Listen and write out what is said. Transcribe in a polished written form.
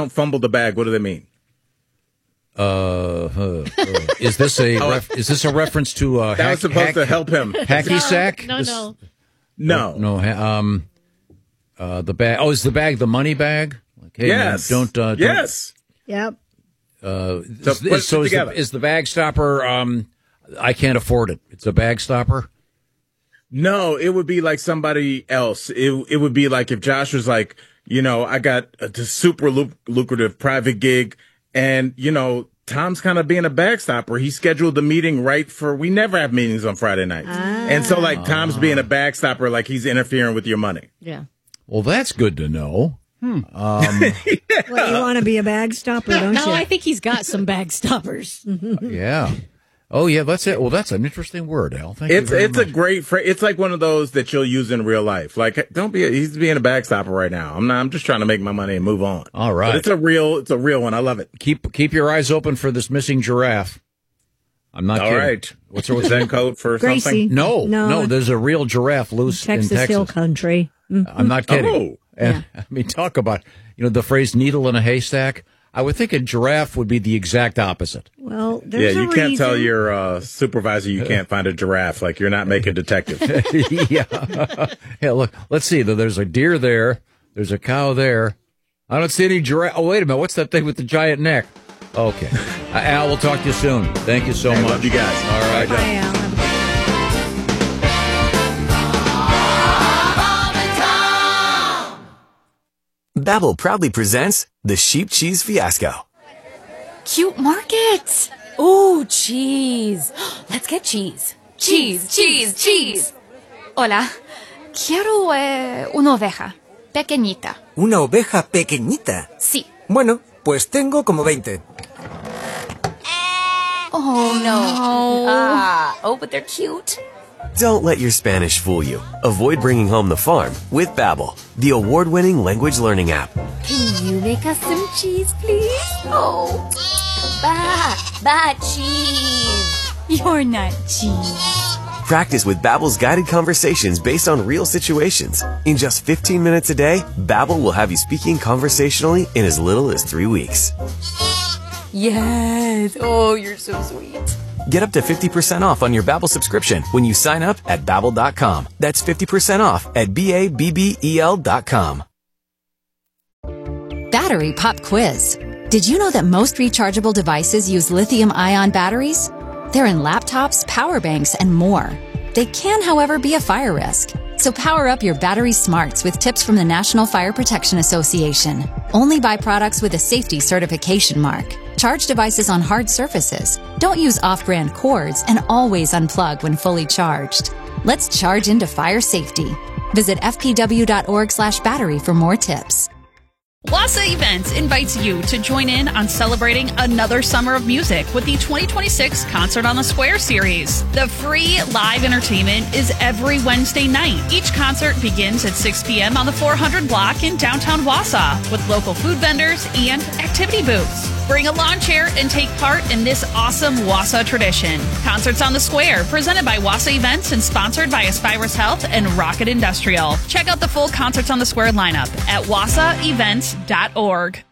fumble the bag, what do they mean? Is this a reference to that was supposed to help him? Hacky sack? No. The bag. Oh, is the bag the money bag? Like, hey, yes. Man, don't. Yes. Yep. Is the bag stopper? I can't afford it. It's a bag stopper. No, it would be like somebody else. It would be like if Josh was like, I got a super lucrative private gig, and Tom's kind of being a bag stopper. He scheduled the meeting we never have meetings on Friday nights. And so Tom's being a bag stopper, like he's interfering with your money. Yeah. Well, that's good to know. Well, you want to be a bag stopper, don't you? No, I think he's got some bag stoppers. Yeah. Oh, yeah, that's it. Well, that's an interesting word, Al. Thank you very much. It's a great phrase. It's like one of those that you'll use in real life. Like, he's being a bag stopper right now. I'm just trying to make my money and move on. All right. But it's a real one. I love it. Keep your eyes open for this missing giraffe. I'm not kidding. All right. What's that code for Gracie. something? No, there's a real giraffe loose in Texas. Hill Country. I'm not kidding. Oh. And, I mean, talk about, the phrase needle in a haystack. I would think a giraffe would be the exact opposite. Well, there's you can't tell your supervisor you can't find a giraffe. Like, you're not making detective. Yeah. Yeah, look, let's see. There's a deer there. There's a cow there. I don't see any giraffe. Oh, wait a minute. What's that thing with the giant neck? Okay. Al, we'll talk to you soon. Thank you so much. Love you guys. All right. Bye, Al. Babbel proudly presents the Sheep Cheese Fiasco. Cute markets. Ooh, cheese. Let's get cheese. Cheese. Hola. Quiero una oveja. Pequeñita. ¿Una oveja pequeñita? Sí. Bueno, pues tengo como 20. Oh, no. But they're cute. Don't let your Spanish fool you. Avoid bringing home the farm with Babbel, the award-winning language learning app. Can you make us some cheese, please? Oh. Cheese. You're not cheese. Practice with Babbel's guided conversations based on real situations. In just 15 minutes a day, Babbel will have you speaking conversationally in as little as 3 weeks. Yes. Oh, you're so sweet. Get up to 50% off on your Babbel subscription when you sign up at Babbel.com. That's 50% off at Babbel.com. Battery pop quiz. Did you know that most rechargeable devices use lithium-ion batteries? They're in laptops, power banks, and more. They can, however, be a fire risk. So power up your battery smarts with tips from the National Fire Protection Association. Only buy products with a safety certification mark. Charge devices on hard surfaces. Don't use off-brand cords, and always unplug when fully charged. Let's charge into fire safety. Visit fpw.org/battery for more tips. Wassa Events invites you to join in on celebrating another summer of music with the 2026 Concert on the Square series. The free live entertainment is every Wednesday night. Each concert begins at 6 p.m. on the 400 block in downtown Wausau with local food vendors and activity booths. Bring a lawn chair and take part in this awesome Wausau tradition. Concerts on the Square, presented by Wassa Events and sponsored by Aspirus Health and Rocket Industrial. Check out the full Concerts on the Square lineup at wassaevents.org.